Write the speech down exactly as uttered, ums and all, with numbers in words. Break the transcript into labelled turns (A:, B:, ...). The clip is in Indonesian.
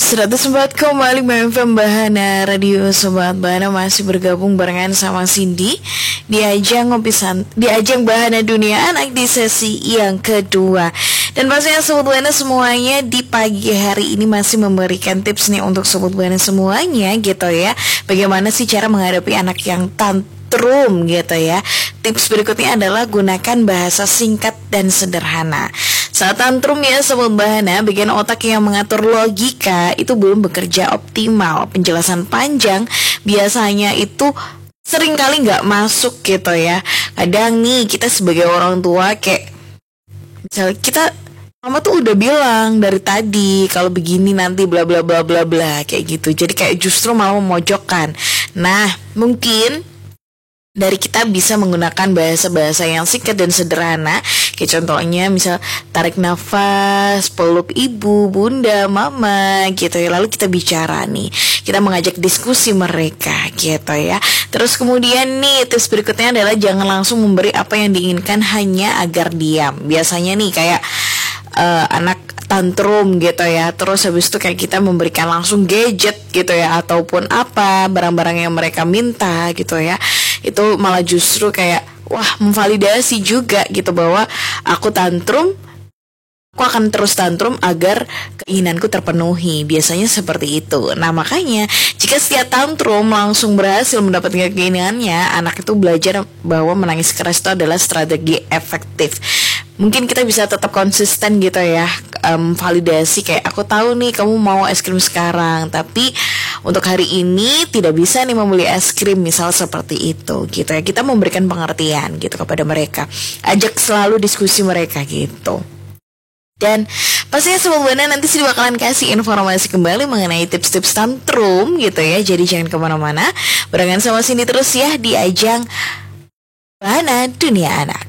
A: seratus empat koma lima F M Bahana Radio. Sobat Bahana masih bergabung barengan sama Cindy di ajang ngopi san- di ajang Bahana Dunia Anak di sesi yang kedua. Dan pastinya Sobat Bahana semuanya di pagi hari ini masih memberikan tips nih untuk Sobat Bahana semuanya gitu ya. Bagaimana sih cara menghadapi anak yang tantrum gitu ya. Tips berikutnya adalah gunakan bahasa singkat dan sederhana. Saat tantrum ya Sobat Bahana, bagian otak yang mengatur logika itu belum bekerja optimal. Penjelasan panjang biasanya itu seringkali nggak masuk gitu ya. Kadang nih kita sebagai orang tua kayak misalnya kita, mama tuh udah bilang dari tadi kalau begini nanti bla bla bla bla bla kayak gitu. Jadi kayak justru malah memojokkan. Nah mungkin dari kita bisa menggunakan bahasa-bahasa yang singkat dan sederhana. Kayak contohnya misal tarik nafas, peluk ibu, bunda, mama gitu ya. Lalu kita bicara nih, kita mengajak diskusi mereka gitu ya. Terus kemudian nih tips berikutnya adalah jangan langsung memberi apa yang diinginkan hanya agar diam. Biasanya nih kayak uh, anak tantrum gitu ya. Terus habis itu kayak kita memberikan langsung gadget gitu ya, ataupun apa barang-barang yang mereka minta gitu ya. Itu malah justru kayak wah memvalidasi juga gitu bahwa aku tantrum, aku akan terus tantrum agar keinginanku terpenuhi. Biasanya seperti itu. Nah makanya jika setiap tantrum langsung berhasil mendapatkan keinginannya, anak itu belajar bahwa menangis keras itu adalah strategi efektif. Mungkin kita bisa tetap konsisten gitu ya, um, validasi kayak aku tahu nih kamu mau es krim sekarang, tapi untuk hari ini tidak bisa nih membeli es krim, misal seperti itu gitu ya. Kita memberikan pengertian gitu kepada mereka, ajak selalu diskusi mereka gitu. Dan pastinya Sobat Bahana nanti sih bakalan kasih informasi kembali mengenai tips-tips tantrum gitu ya. Jadi jangan kemana-mana, barengan sama sini terus ya di ajang Bahana Dunia Anak.